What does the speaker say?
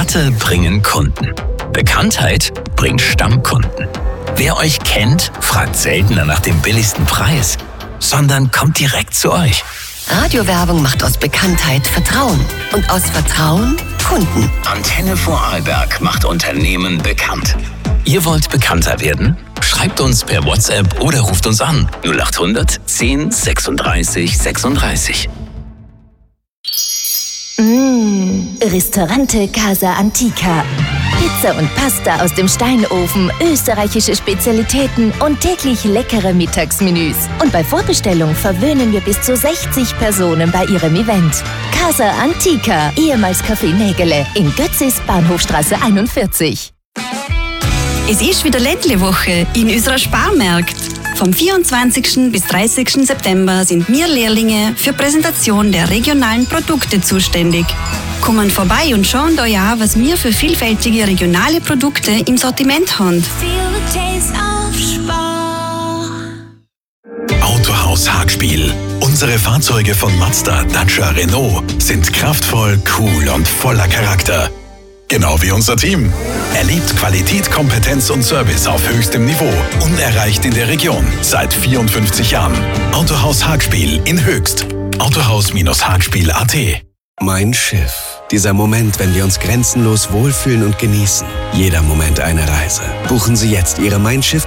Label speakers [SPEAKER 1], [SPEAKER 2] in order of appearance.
[SPEAKER 1] Rabatte bringen Kunden. Bekanntheit bringt Stammkunden. Wer euch kennt, fragt seltener nach dem billigsten Preis, sondern kommt direkt zu euch.
[SPEAKER 2] Radiowerbung macht aus Bekanntheit Vertrauen und aus Vertrauen Kunden.
[SPEAKER 1] Antenne Vorarlberg macht Unternehmen bekannt. Ihr wollt bekannter werden? Schreibt uns per WhatsApp oder ruft uns an 0800 10 36 36.
[SPEAKER 3] Ristorante Casa Antica. Pizza und Pasta aus dem Steinofen, österreichische Spezialitäten und täglich leckere Mittagsmenüs. Und bei Vorbestellung verwöhnen wir bis zu 60 Personen bei ihrem Event. Casa Antica, ehemals Café Nägele, in Götzis, Bahnhofstraße 41.
[SPEAKER 4] Es ist wieder Ländle-Woche in unserer Sparmärkt. Vom 24. bis 30. September sind wir Lehrlinge für Präsentation der regionalen Produkte zuständig. Kommen vorbei und schauen euch an, was wir für vielfältige regionale Produkte im Sortiment haben.
[SPEAKER 5] Autohaus Hagspiel. Unsere Fahrzeuge von Mazda, Dacia, Renault sind kraftvoll, cool und voller Charakter. Genau wie unser Team. Erlebt Qualität, Kompetenz und Service auf höchstem Niveau. Unerreicht in der Region. Seit 54 Jahren. Autohaus Hagspiel in Höchst. Autohaus-hagspiel.at.
[SPEAKER 6] Mein Schiff. Dieser Moment, wenn wir uns grenzenlos wohlfühlen und genießen. Jeder Moment eine Reise. Buchen Sie jetzt Ihre Mein Schiff